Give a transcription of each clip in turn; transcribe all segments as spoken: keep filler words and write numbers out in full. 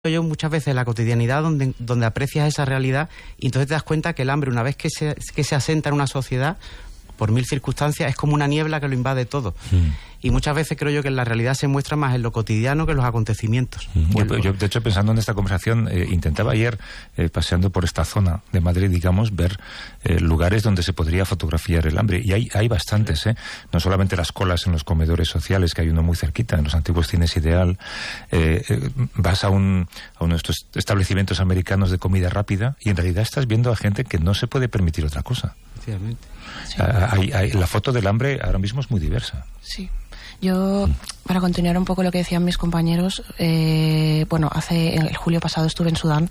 yo muchas veces en la cotidianidad donde, donde aprecias esa realidad y entonces te das cuenta que el hambre, una vez que se, que se asenta en una sociedad, por mil circunstancias, es como una niebla que lo invade todo. Mm. Y muchas veces creo yo que la realidad se muestra más en lo cotidiano que en los acontecimientos. Mm. Yo, yo, de hecho, pensando en esta conversación, eh, intentaba ayer, eh, paseando por esta zona de Madrid, digamos, ver eh, lugares donde se podría fotografiar el hambre. Y hay, hay bastantes, ¿eh? No solamente las colas en los comedores sociales, que hay uno muy cerquita, en los antiguos cines Ideal. Eh, eh, vas a, un, a uno de estos establecimientos americanos de comida rápida y en realidad estás viendo a gente que no se puede permitir otra cosa. Efectivamente. Sí. Hay, hay, la foto del hambre ahora mismo es muy diversa. Sí. Yo, para continuar un poco lo que decían mis compañeros, eh, bueno, hace el julio pasado estuve en Sudán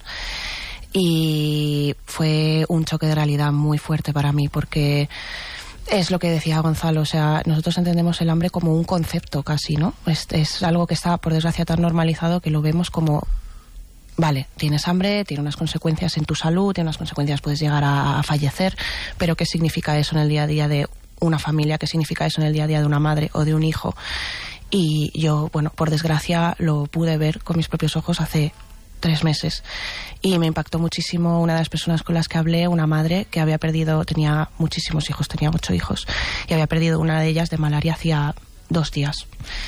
y fue un choque de realidad muy fuerte para mí porque es lo que decía Gonzalo, o sea, nosotros entendemos el hambre como un concepto casi, ¿no? Es, es algo que está, por desgracia, tan normalizado que lo vemos como... Vale, tienes hambre, tiene unas consecuencias en tu salud, tiene unas consecuencias, puedes llegar a, a fallecer, pero ¿qué significa eso en el día a día de una familia? ¿Qué significa eso en el día a día de una madre o de un hijo? Y yo, bueno, por desgracia lo pude ver con mis propios ojos hace tres meses y me impactó muchísimo una de las personas con las que hablé, una madre que había perdido, tenía muchísimos hijos, tenía ocho hijos y había perdido una de ellas de malaria hacía dos días.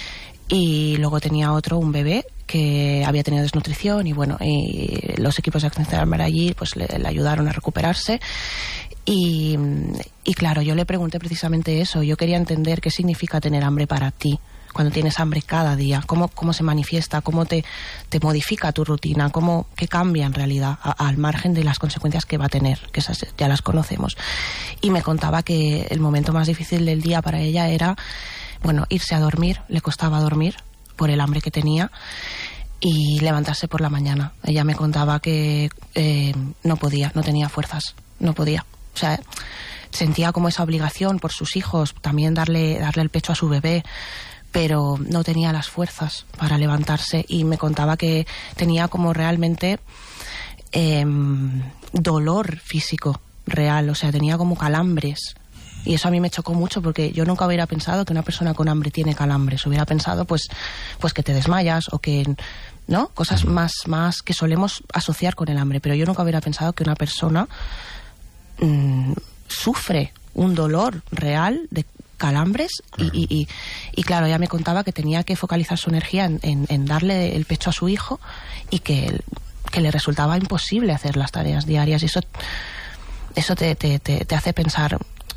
Y luego tenía otro, un bebé, que había tenido desnutrición y bueno, y los equipos de Acción Hambre allí pues le, le ayudaron a recuperarse. Y, y claro, yo le pregunté precisamente eso. Yo quería entender qué significa tener hambre para ti, cuando tienes hambre cada día. Cómo, cómo se manifiesta, cómo te, te modifica tu rutina, cómo, qué cambia en realidad, a, al margen de las consecuencias que va a tener, que esas ya las conocemos. Y me contaba que el momento más difícil del día para ella era... Bueno, irse a dormir, le costaba dormir por el hambre que tenía y levantarse por la mañana. Ella me contaba que eh, no podía, no tenía fuerzas, no podía. O sea, sentía como esa obligación por sus hijos, también darle, darle el pecho a su bebé, pero no tenía las fuerzas para levantarse y me contaba que tenía como realmente eh, dolor físico real, o sea, tenía como calambres. Y eso a mí me chocó mucho porque yo nunca hubiera pensado que una persona con hambre tiene calambres. Hubiera pensado pues, pues que te desmayas o que, ¿no? Cosas más, más que solemos asociar con el hambre. Pero yo nunca hubiera pensado que una persona mmm, sufre un dolor real de calambres. Claro. Y, y, y, y claro, ella me contaba que tenía que focalizar su energía en, en, en darle el pecho a su hijo y que, que le resultaba imposible hacer las tareas diarias. Y eso, eso te, te, te, te hace pensar...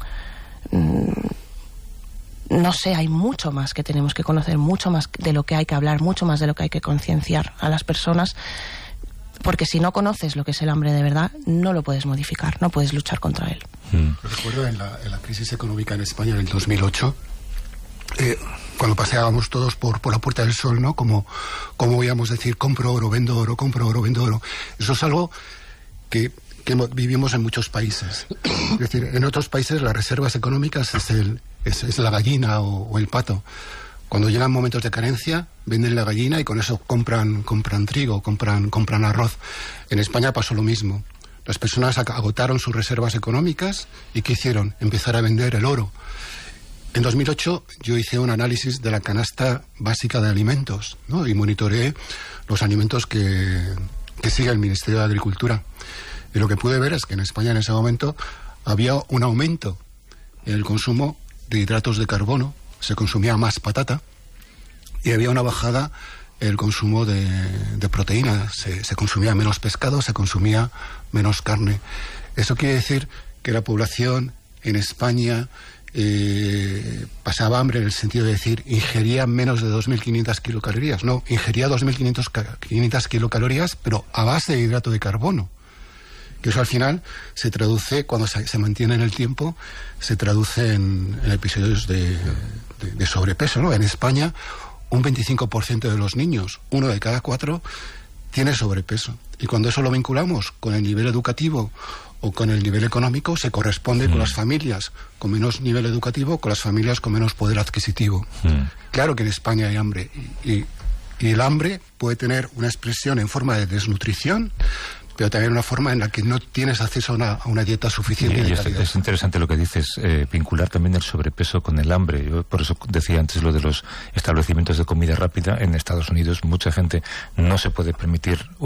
No sé, hay mucho más que tenemos que conocer, mucho más de lo que hay que hablar, mucho más de lo que hay que concienciar a las personas, porque si no conoces lo que es el hambre de verdad, no lo puedes modificar, no puedes luchar contra él. Mm. Recuerdo en la, en la crisis económica en España en el dos mil ocho, eh, cuando paseábamos todos por, por la Puerta del Sol, ¿no? Como, como oíamos decir, compro oro, vendo oro, compro oro, vendo oro. Eso es algo que... que vivimos en muchos países. Es decir, en otros países las reservas económicas es, el, es, es la gallina o, o el pato. Cuando llegan momentos de carencia, venden la gallina y con eso compran, compran trigo, compran, compran arroz. En España pasó lo mismo. Las personas agotaron sus reservas económicas y ¿qué hicieron? Empezar a vender el oro. En dos mil ocho yo hice un análisis de la canasta básica de alimentos, ¿no? Y monitoreé los alimentos que, que sigue el Ministerio de Agricultura. Y lo que pude ver es que en España en ese momento había un aumento en el consumo de hidratos de carbono, se consumía más patata, y había una bajada en el consumo de, de proteínas, se, se consumía menos pescado, se consumía menos carne. Eso quiere decir que la población en España eh, pasaba hambre en el sentido de decir, ingería menos de dos mil quinientas kilocalorías. No, ingería dos mil quinientas kilocalorías, pero a base de hidrato de carbono. Que eso al final se traduce, cuando se, se mantiene en el tiempo, se traduce en, en episodios de, de, de sobrepeso, ¿no? En España, un veinticinco por ciento de los niños, uno de cada cuatro, tiene sobrepeso. Y cuando eso lo vinculamos con el nivel educativo o con el nivel económico, se corresponde mm. con las familias con menos nivel educativo, con las familias con menos poder adquisitivo. Mm. Claro que en España hay hambre y, y, y el hambre puede tener una expresión en forma de desnutrición, pero también una forma en la que no tienes acceso a una, a una dieta suficiente. Y, y y es, es interesante lo que dices, eh, vincular también el sobrepeso con el hambre. Yo por eso decía antes lo de los establecimientos de comida rápida. En Estados Unidos mucha gente no se puede permitir